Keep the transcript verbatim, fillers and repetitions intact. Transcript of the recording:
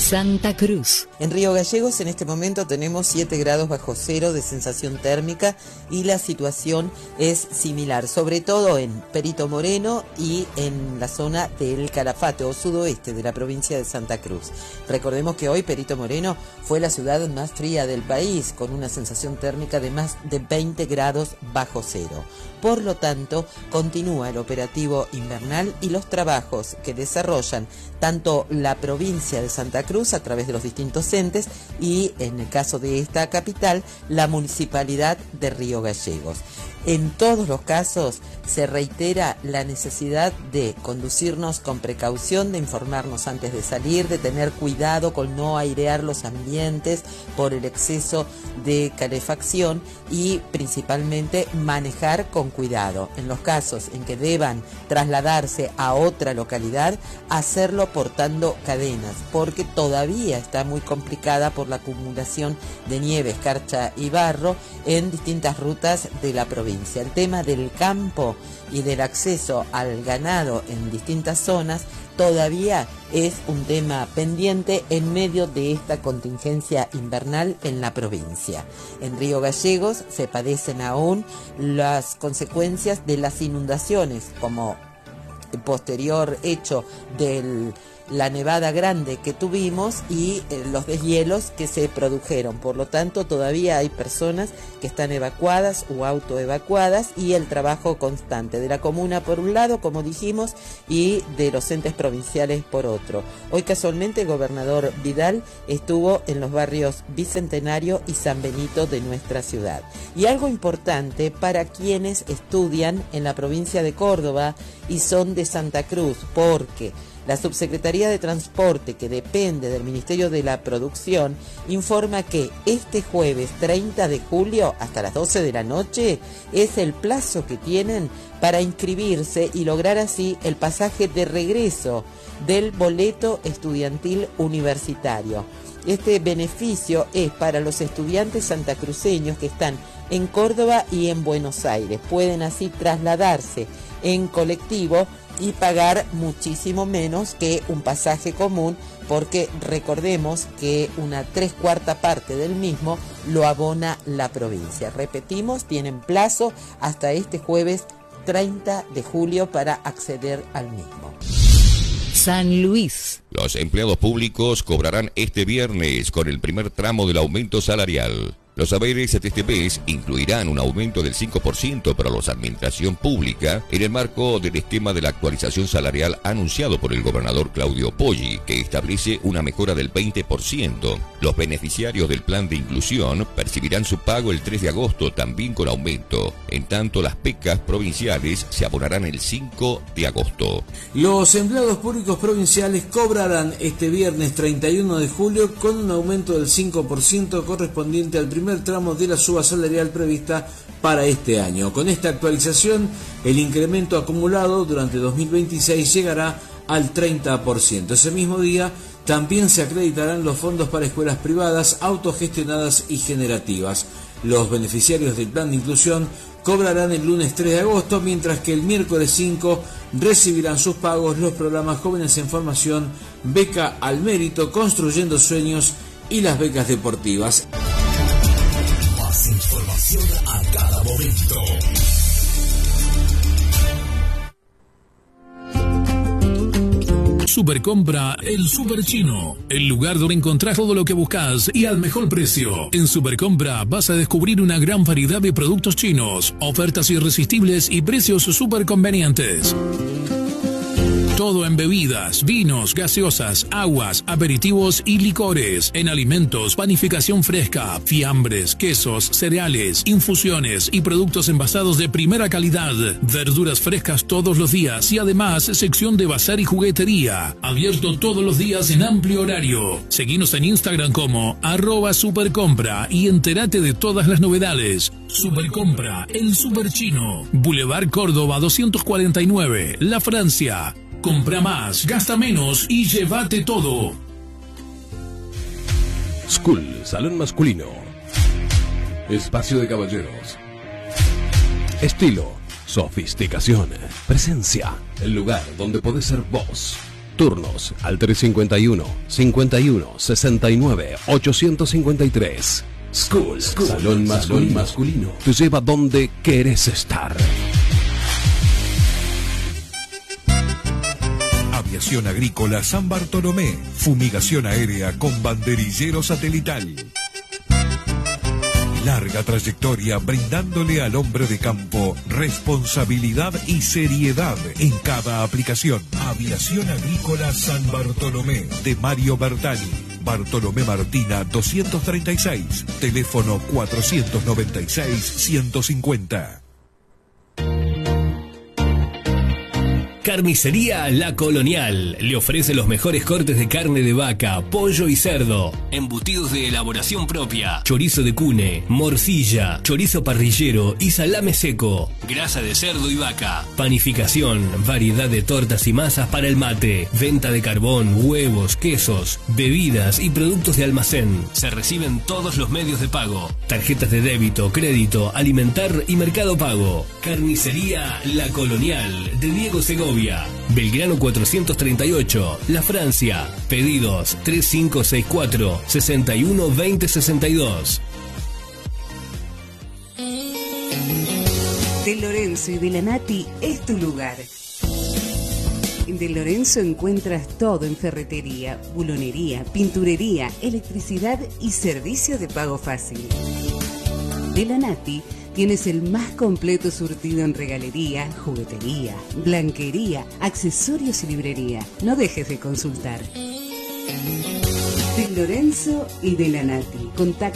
Santa Cruz. En Río Gallegos en este momento tenemos siete grados bajo cero de sensación térmica y la situación es similar, sobre todo en Perito Moreno y en la zona del Calafate o sudoeste de la provincia de Santa Cruz. Recordemos que hoy Perito Moreno fue la ciudad más fría del país, con una sensación térmica de más de veinte grados bajo cero. Por lo tanto, continúa el operativo invernal y los trabajos que desarrollan tanto la provincia de Santa Cruz a través de los distintos entes y, en el caso de esta capital, la municipalidad de Río Gallegos. En todos los casos se reitera la necesidad de conducirnos con precaución, de informarnos antes de salir, de tener cuidado con no airear los ambientes por el exceso de calefacción y principalmente manejar con cuidado. En los casos en que deban trasladarse a otra localidad, hacerlo portando cadenas, porque todavía está muy complicada por la acumulación de nieve, escarcha y barro en distintas rutas de la provincia. El tema del campo y del acceso al ganado en distintas zonas todavía es un tema pendiente en medio de esta contingencia invernal en la provincia. En Río Gallegos se padecen aún las consecuencias de las inundaciones como posterior hecho de la nevada grande que tuvimos y eh, los deshielos que se produjeron. Por lo tanto, todavía hay personas que están evacuadas o autoevacuadas y el trabajo constante de la comuna por un lado, como dijimos, y de los entes provinciales por otro. Hoy casualmente el gobernador Vidal estuvo en los barrios Bicentenario y San Benito de nuestra ciudad. Y algo importante para quienes estudian en la provincia de Córdoba y son de Santa Cruz, porque la Subsecretaría de Transporte, que depende del Ministerio de la Producción, informa que este jueves treinta de julio hasta las doce de la noche es el plazo que tienen para inscribirse y lograr así el pasaje de regreso del boleto estudiantil universitario. Este beneficio es para los estudiantes santacruceños que están en Córdoba y en Buenos Aires. Pueden así trasladarse en colectivo y pagar muchísimo menos que un pasaje común, porque recordemos que una tres cuarta parte del mismo lo abona la provincia. Repetimos, tienen plazo hasta este jueves treinta de julio para acceder al mismo. San Luis. Los empleados públicos cobrarán este viernes con el primer tramo del aumento salarial. Los haberes de este mes incluirán un aumento del cinco por ciento para los administración pública en el marco del esquema de la actualización salarial anunciado por el gobernador Claudio Poggi, que establece una mejora del veinte por ciento. Los beneficiarios del plan de inclusión percibirán su pago el tres de agosto también con aumento. En tanto, las becas provinciales se abonarán el cinco de agosto. Los empleados públicos provinciales cobrarán este viernes treinta y uno de julio con un aumento del cinco por ciento correspondiente al primer tramo de la suba salarial prevista para este año. Con esta actualización, el incremento acumulado durante dos mil veintiséis llegará al treinta por ciento. Ese mismo día también se acreditarán los fondos para escuelas privadas, autogestionadas y generativas. Los beneficiarios del plan de inclusión cobrarán el lunes tres de agosto, mientras que el miércoles cinco recibirán sus pagos los programas Jóvenes en Formación, Beca al Mérito, Construyendo Sueños y las becas deportivas. Más información a cada momento. Supercompra El Super Chino, el lugar donde encontrás todo lo que buscas y al mejor precio. En Supercompra vas a descubrir una gran variedad de productos chinos, ofertas irresistibles y precios súper convenientes. Todo en bebidas, vinos, gaseosas, aguas, aperitivos y licores. En alimentos, panificación fresca, fiambres, quesos, cereales, infusiones y productos envasados de primera calidad. Verduras frescas todos los días y además sección de bazar y juguetería. Abierto todos los días en amplio horario. Seguinos en Instagram como arroba supercompra y entérate de todas las novedades. Supercompra, el Super Chino. Boulevard Córdoba doscientos cuarenta y nueve, La Francia. Compra más, gasta menos y llévate todo. School, salón masculino. Espacio de caballeros. Estilo, sofisticación, presencia. El lugar donde podés ser vos. Turnos al tres cincuenta y uno, cincuenta y uno, sesenta y nueve, ochocientos cincuenta y tres. School, School Salón masculino. masculino. Te lleva donde querés estar. Aviación Agrícola San Bartolomé. Fumigación aérea con banderillero satelital. Larga trayectoria brindándole al hombre de campo responsabilidad y seriedad en cada aplicación. Aviación Agrícola San Bartolomé de Mario Bertani. Bartolomé Martina doscientos treinta y seis. Teléfono cuatrocientos noventa y seis, ciento cincuenta. Carnicería La Colonial le ofrece los mejores cortes de carne de vaca, pollo y cerdo, embutidos de elaboración propia, chorizo de cune, morcilla, chorizo parrillero y salame seco, grasa de cerdo y vaca, panificación, variedad de tortas y masas para el mate, venta de carbón, huevos, quesos, bebidas y productos de almacén. Se reciben todos los medios de pago, tarjetas de débito, crédito, alimentar y mercado pago. Carnicería La Colonial de Diego Segovia, Belgrano cuatrocientos treinta y ocho, La Francia. Pedidos tres cinco seis cuatro, seis uno dos cero seis dos. De Lorenzo y de la Nati es tu lugar. En De Lorenzo encuentras todo en ferretería, bulonería, pinturería, electricidad y servicio de pago fácil. De la Nati tienes el más completo surtido en regalería, juguetería, blanquería, accesorios y librería. No dejes de consultar. De Lorenzo y de la Nati. Contacto